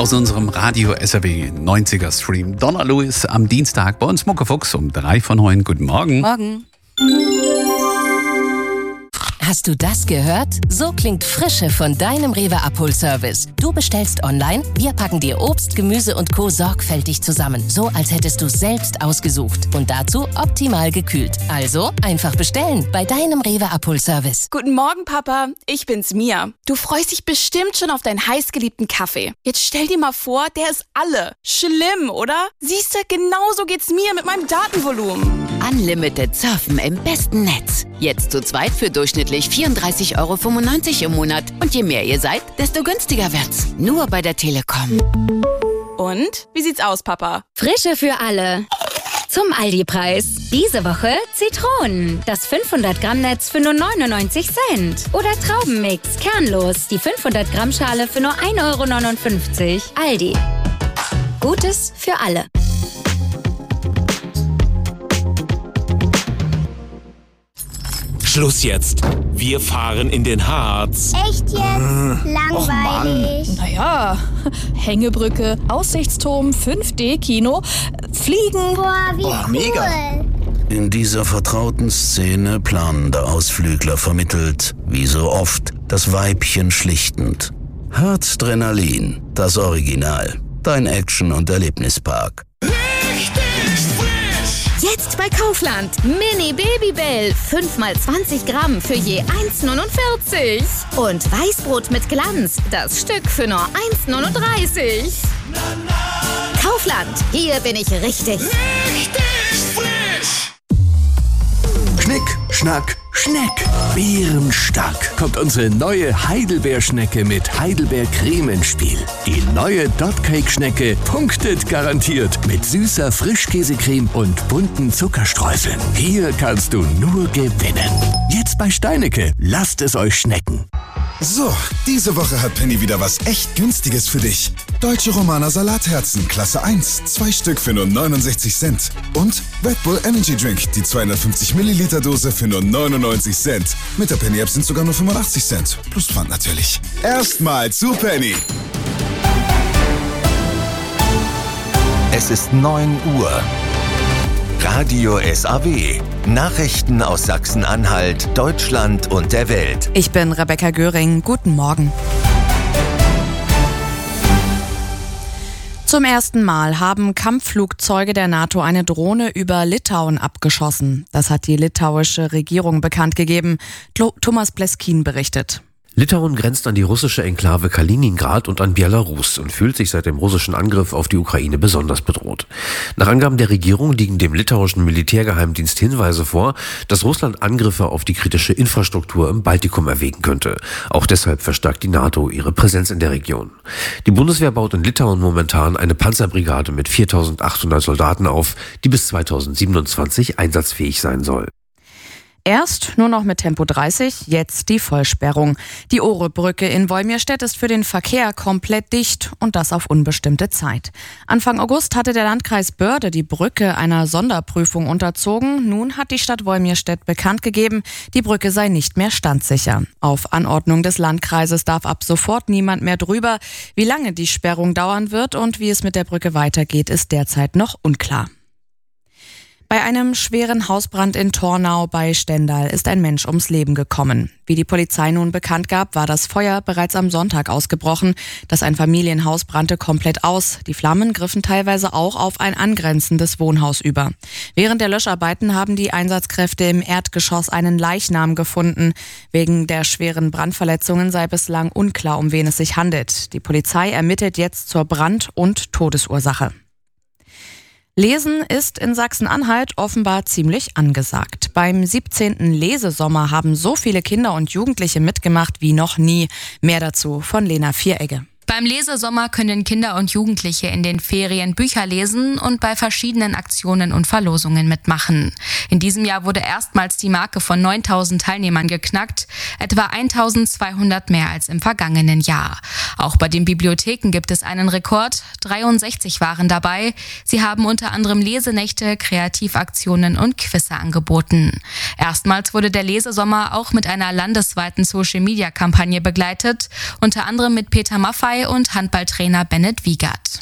aus unserem Radio SAW 90er Stream. Donna Lewis am Dienstag bei uns Muckefuchs um 3:09. Guten Morgen. Morgen. Hast du das gehört? So klingt Frische von deinem Rewe Abholservice. Du bestellst online, wir packen dir Obst, Gemüse und Co. sorgfältig zusammen. So, als hättest du es selbst ausgesucht. Und dazu optimal gekühlt. Also einfach bestellen bei deinem Rewe Abholservice. Guten Morgen, Papa. Ich bin's, Mia. Du freust dich bestimmt schon auf deinen heißgeliebten Kaffee. Jetzt stell dir mal vor, der ist alle. Schlimm, oder? Siehste, genauso geht's mir mit meinem Datenvolumen. Unlimited surfen im besten Netz. Jetzt zu zweit für durchschnittlich 34,95 € im Monat. Und je mehr ihr seid, desto günstiger wird's. Nur bei der Telekom. Und? Wie sieht's aus, Papa? Frische für alle. Zum Aldi-Preis. Diese Woche Zitronen. Das 500-Gramm-Netz für nur 99 Cent. Oder Traubenmix, kernlos. Die 500-Gramm-Schale für nur 1,59 €. Aldi. Gutes für alle. Schluss jetzt. Wir fahren in den Harz. Echt jetzt? Langweilig. Naja, Hängebrücke, Aussichtsturm, 5D-Kino, Fliegen. Boah, wie cool. Mega. In dieser vertrauten Szene planen der Ausflügler vermittelt, wie so oft, das Weibchen schlichtend. Harzdrenalin, das Original. Dein Action- und Erlebnispark. Jetzt bei Kaufland. Mini Babybell. 5x20 Gramm für je 1,49 €. Und Weißbrot mit Glanz. Das Stück für nur 1,39 €. Kaufland. Hier bin ich richtig. Schnick, Schnack, Schneck. Bärenstark kommt unsere neue Heidelbeerschnecke mit Heidelbeercreme ins Spiel. Die neue Dotcake-Schnecke punktet garantiert mit süßer Frischkäsecreme und bunten Zuckerstreuseln. Hier kannst du nur gewinnen. Jetzt bei Steinecke. Lasst es euch schmecken. So, diese Woche hat Penny wieder was echt Günstiges für dich. Deutsche Romaner Salatherzen, Klasse 1, 2 Stück für nur 69 Cent. Und Red Bull Energy Drink, die 250 Milliliter Dose für nur 99 Cent. Mit der Penny App sind sogar nur 85 Cent. Plus Pfand natürlich. Erstmal zu Penny. Es ist 9 Uhr. Radio SAW. Nachrichten aus Sachsen-Anhalt, Deutschland und der Welt. Ich bin Rebecca Göring. Guten Morgen. Zum ersten Mal haben Kampfflugzeuge der NATO eine Drohne über Litauen abgeschossen. Das hat die litauische Regierung bekannt gegeben. Thomas Pleskin berichtet. Litauen grenzt an die russische Enklave Kaliningrad und an Belarus und fühlt sich seit dem russischen Angriff auf die Ukraine besonders bedroht. Nach Angaben der Regierung liegen dem litauischen Militärgeheimdienst Hinweise vor, dass Russland Angriffe auf die kritische Infrastruktur im Baltikum erwägen könnte. Auch deshalb verstärkt die NATO ihre Präsenz in der Region. Die Bundeswehr baut in Litauen momentan eine Panzerbrigade mit 4.800 Soldaten auf, die bis 2027 einsatzfähig sein soll. Erst nur noch mit Tempo 30, jetzt die Vollsperrung. Die Ohre-Brücke in Wolmirstedt ist für den Verkehr komplett dicht und das auf unbestimmte Zeit. Anfang August hatte der Landkreis Börde die Brücke einer Sonderprüfung unterzogen. Nun hat die Stadt Wolmirstedt bekannt gegeben, die Brücke sei nicht mehr standsicher. Auf Anordnung des Landkreises darf ab sofort niemand mehr drüber. Wie lange die Sperrung dauern wird und wie es mit der Brücke weitergeht, ist derzeit noch unklar. Bei einem schweren Hausbrand in Tornau bei Stendal ist ein Mensch ums Leben gekommen. Wie die Polizei nun bekannt gab, war das Feuer bereits am Sonntag ausgebrochen. Das Einfamilienhaus brannte komplett aus. Die Flammen griffen teilweise auch auf ein angrenzendes Wohnhaus über. Während der Löscharbeiten haben die Einsatzkräfte im Erdgeschoss einen Leichnam gefunden. Wegen der schweren Brandverletzungen sei bislang unklar, um wen es sich handelt. Die Polizei ermittelt jetzt zur Brand- und Todesursache. Lesen ist in Sachsen-Anhalt offenbar ziemlich angesagt. Beim 17. Lesesommer haben so viele Kinder und Jugendliche mitgemacht wie noch nie. Mehr dazu von Lena Vieregge. Beim Lesesommer können Kinder und Jugendliche in den Ferien Bücher lesen und bei verschiedenen Aktionen und Verlosungen mitmachen. In diesem Jahr wurde erstmals die Marke von 9.000 Teilnehmern geknackt, etwa 1.200 mehr als im vergangenen Jahr. Auch bei den Bibliotheken gibt es einen Rekord. 63 waren dabei. Sie haben unter anderem Lesenächte, Kreativaktionen und Quizze angeboten. Erstmals wurde der Lesesommer auch mit einer landesweiten Social-Media-Kampagne begleitet, unter anderem mit Peter Maffay und Handballtrainer Bennett Wiegert.